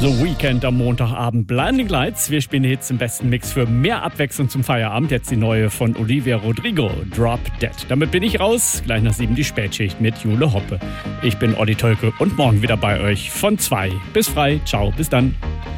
So Weekend am Montagabend. Blinding Lights. Wir spielen Hits im besten Mix für mehr Abwechslung zum Feierabend. Jetzt die neue von Olivia Rodrigo, Drop Dead. Damit bin ich raus. Gleich nach 7 die Spätschicht mit Jule Hoppe. Ich bin Olli Tölke und morgen wieder bei euch von 2 bis frei. Ciao, bis dann.